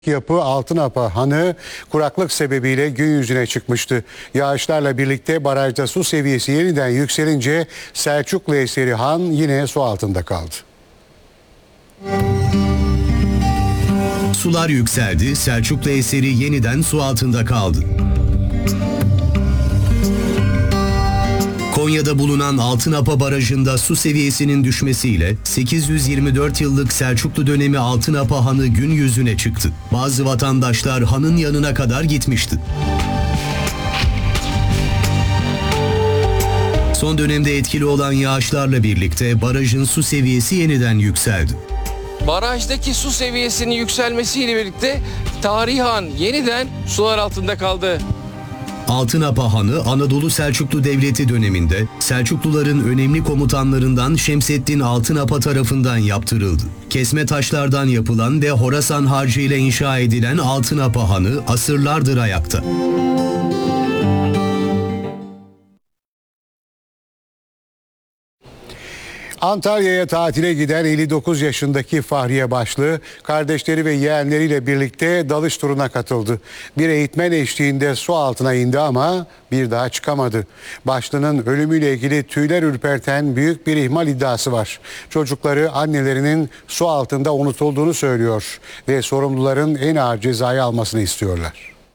Yapı Altınapa Hanı kuraklık sebebiyle gün yüzüne çıkmıştı. Yağışlarla birlikte barajda su seviyesi yeniden yükselince Selçuklu eseri Han yine su altında kaldı. Sular yükseldi, Selçuklu eseri yeniden su altında kaldı. Konya'da bulunan Altınapa Barajı'nda su seviyesinin düşmesiyle 824 yıllık Selçuklu dönemi Altınapa Hanı gün yüzüne çıktı. Bazı vatandaşlar hanın yanına kadar gitmişti. Son dönemde etkili olan yağışlarla birlikte barajın su seviyesi yeniden yükseldi. Barajdaki su seviyesinin yükselmesiyle birlikte tarihi han yeniden sular altında kaldı. Altınapa Hanı Anadolu Selçuklu Devleti döneminde Selçukluların önemli komutanlarından Şemseddin Altınapa tarafından yaptırıldı. Kesme taşlardan yapılan ve Horasan harcı ile inşa edilen Altınapa Hanı asırlardır ayakta. Antalya'ya tatile giden 59 yaşındaki Fahriye Başlı, kardeşleri ve yeğenleriyle birlikte dalış turuna katıldı. Bir eğitmen eşliğinde su altına indi ama bir daha çıkamadı. Başlı'nın ölümüyle ilgili tüyler ürperten büyük bir ihmal iddiası var. Çocukları annelerinin su altında unutulduğunu söylüyor ve sorumluların en ağır cezayı almasını istiyorlar.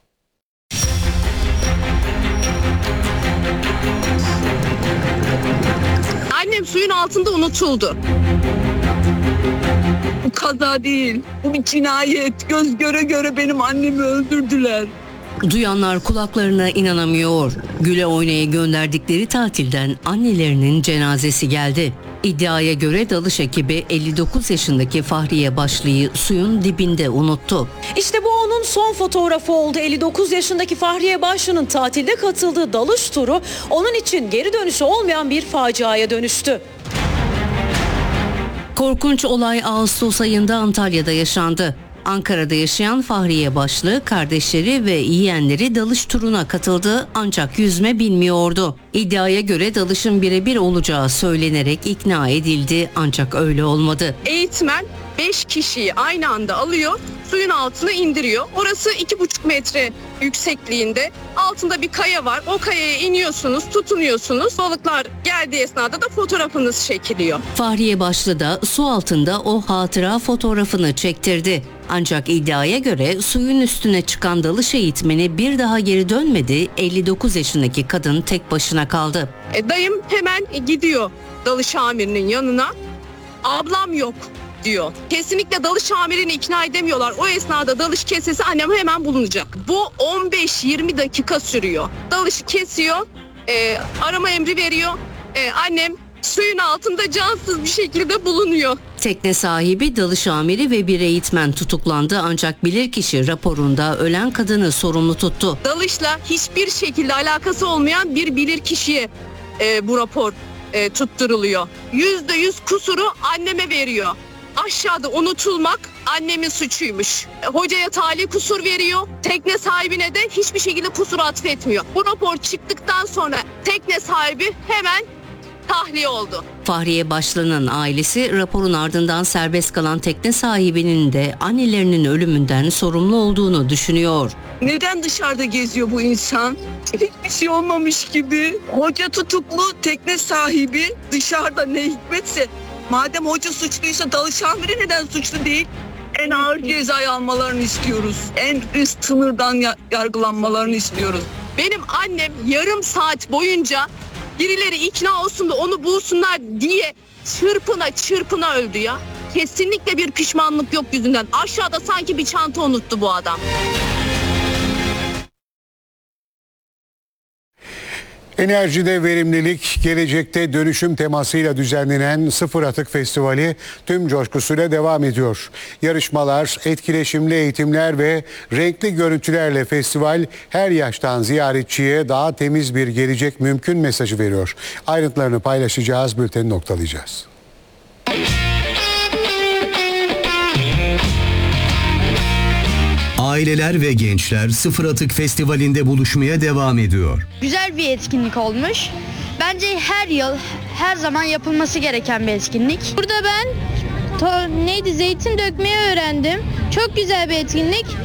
Annem suyun altında unutuldu. Bu kaza değil, bu bir cinayet. Göz göre göre benim annemi öldürdüler. Duyanlar kulaklarına inanamıyor. Güle oynaya gönderdikleri tatilden annelerinin cenazesi geldi. İddiaya göre dalış ekibi 59 yaşındaki Fahriye Başlı'yı suyun dibinde unuttu. İşte bu onun son fotoğrafı oldu. 59 yaşındaki Fahriye Başlı'nın tatilde katıldığı dalış turu onun için geri dönüşü olmayan bir faciaya dönüştü. Korkunç olay Ağustos ayında Antalya'da yaşandı. Ankara'da yaşayan Fahriye Başlı, kardeşleri ve yeğenleri dalış turuna katıldı ancak yüzme bilmiyordu. İddiaya göre dalışın birebir olacağı söylenerek ikna edildi ancak öyle olmadı. Eğitmen 5 kişiyi aynı anda alıyor, suyun altına indiriyor. Orası 2,5 metre yüksekliğinde. Altında bir kaya var. O kayaya iniyorsunuz, tutunuyorsunuz. Balıklar geldiği esnada da fotoğrafınız çekiliyor. Fahriye Başlı da su altında o hatıra fotoğrafını çektirdi. Ancak iddiaya göre suyun üstüne çıkan dalış eğitmeni bir daha geri dönmedi. 59 yaşındaki kadın tek başına kaldı. Dayım hemen gidiyor dalış amirinin yanına. Ablam yok diyor. Kesinlikle dalış amirini ikna edemiyorlar. O esnada dalış kesesi annem hemen bulunacak. Bu 15-20 dakika sürüyor. Dalışı kesiyor, arama emri veriyor. Annem suyun altında cansız bir şekilde bulunuyor. Tekne sahibi, dalış amiri ve bir eğitmen tutuklandı ancak bilirkişi raporunda ölen kadını sorumlu tuttu. Dalışla hiçbir şekilde alakası olmayan bir bilirkişiye bu rapor tutturuluyor. %100 kusuru anneme veriyor. Aşağıda unutulmak annemin suçuymuş. Hocaya tali kusur veriyor. Tekne sahibine de hiçbir şekilde kusur atfetmiyor. Bu rapor çıktıktan sonra tekne sahibi hemen tahliye oldu. Fahriye Başlı'nın ailesi raporun ardından serbest kalan tekne sahibinin de annelerinin ölümünden sorumlu olduğunu düşünüyor. Neden dışarıda geziyor bu insan? Hiçbir şey olmamış gibi. Hoca tutuklu, tekne sahibi dışarıda, ne hikmetse. Madem hoca suçluysa dalış amiri neden suçlu değil? En ağır cezayı almalarını istiyoruz. En üst sınırdan yargılanmalarını istiyoruz. Benim annem yarım saat boyunca birileri ikna olsun da onu bulsunlar diye çırpına öldü ya. Kesinlikle bir pişmanlık yok yüzünden. Aşağıda sanki bir çanta unuttu bu adam. Enerjide verimlilik, gelecekte dönüşüm temasıyla düzenlenen Sıfır Atık Festivali tüm coşkusuyla devam ediyor. Yarışmalar, etkileşimli eğitimler ve renkli görüntülerle festival her yaştan ziyaretçiye daha temiz bir gelecek mümkün mesajı veriyor. Ayrıntılarını paylaşacağız, bülteni noktalayacağız. Aileler ve gençler Sıfır Atık Festivali'nde buluşmaya devam ediyor. Güzel bir etkinlik olmuş. Bence her yıl, her zaman yapılması gereken bir etkinlik. Burada ben Neydi? Zeytin dökmeyi öğrendim. Çok güzel bir etkinlik.